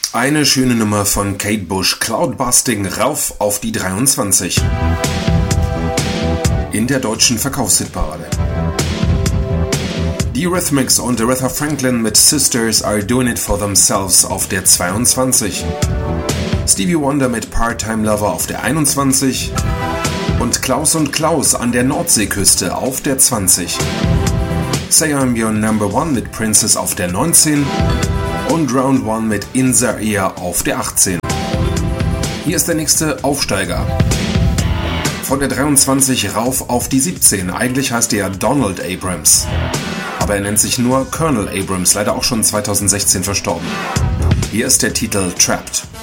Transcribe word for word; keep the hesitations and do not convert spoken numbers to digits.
Eine schöne Nummer von Kate Bush, Cloudbusting, rauf auf die dreiundzwanzig. In der deutschen Verkaufshitparade. Die Eurythmics und Aretha Franklin mit Sisters Are Doing It For Themselves auf der zweiundzwanzig. Stevie Wonder mit Part-Time Lover auf der einundzwanzig. Und Klaus und Klaus an der Nordseeküste auf der zwanzig. Say I'm Your Number One mit Princess auf der neunzehn. Und Round One mit In The Ear auf der achtzehn. Hier ist der nächste Aufsteiger. Von der dreiundzwanzig rauf auf die siebzehn. Eigentlich heißt er Donald Abrams. Aber er nennt sich nur Colonel Abrams, leider auch schon zweitausendsechzehn verstorben. Hier ist der Titel Trapped.